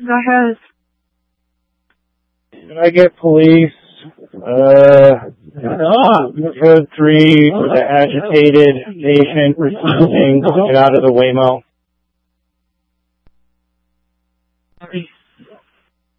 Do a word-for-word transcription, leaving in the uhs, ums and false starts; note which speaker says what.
Speaker 1: Go ahead.
Speaker 2: Can I get police? Uh, code three for the agitated patient responding. Get out of the Waymo.